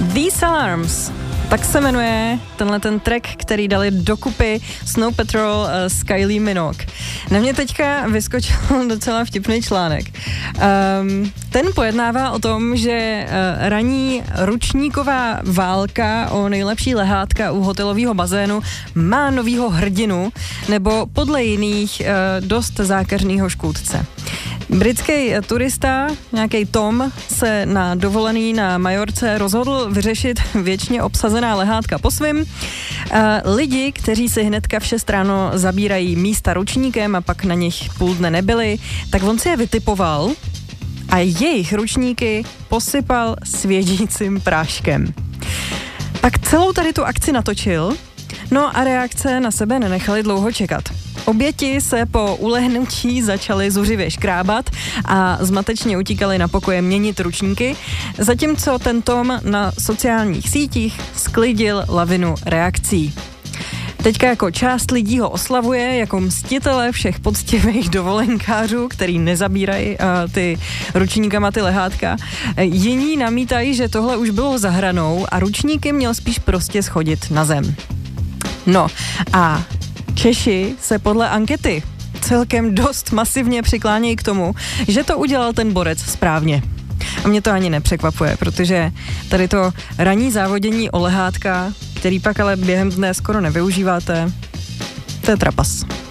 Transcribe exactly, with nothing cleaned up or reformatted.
These Alarms, tak se jmenuje tenhle ten track, který dali dokupy Snow Patrol uh, s Kylie Minogue. Na mě teďka vyskočil docela vtipný článek. Um, ten pojednává o tom, že uh, ranní ručníková válka o nejlepší lehátka u hotelového bazénu má novýho hrdinu, nebo podle jiných uh, dost zákeřnýho škůdce. Britský turista, nějaký Tom, se na dovolený na Majorce rozhodl vyřešit věčně obsazená lehátka po svým. Lidi, kteří si hnedka v šest ráno zabírají místa ručníkem a pak na nich půl dne nebyli, tak on si je vytipoval a jejich ručníky posypal svědícím práškem. Pak celou tady tu akci natočil, no a reakce na sebe nenechaly dlouho čekat. Oběti se po ulehnutí začaly zuřivě škrábat a zmatečně utíkali na pokoje měnit ručníky, zatímco ten Tom na sociálních sítích sklidil lavinu reakcí. Teďka jako část lidí ho oslavuje jako mstitele všech poctivých dovolenkářů, který nezabírají uh, ty ručníkama ty lehátka. Jiní namítají, že tohle už bylo za hranou a ručníky měl spíš prostě schodit na zem. No a Češi se podle ankety celkem dost masivně přiklánějí k tomu, že to udělal ten borec správně. A mě to ani nepřekvapuje, protože tady to ranní závodění o lehátka, který pak ale během dne skoro nevyužíváte, to je trapas.